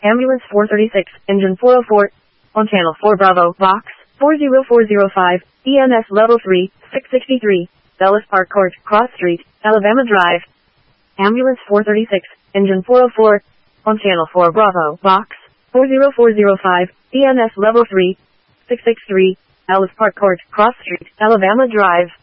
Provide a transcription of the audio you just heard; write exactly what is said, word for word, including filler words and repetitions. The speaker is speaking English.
Ambulance four thirty-six, engine four oh four, on channel four Bravo, box four zero four zero five, E M S level three, six sixty-three, Bellis Park Court, Cross Street, Alabama Drive. Ambulance four thirty-six, engine four oh four, on channel four Bravo, box four zero four zero five, E M S level three, six sixty-three, Bellis Park Court, Cross Street, Alabama Drive.